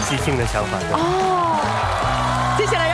即兴的想法。 哦，接下来。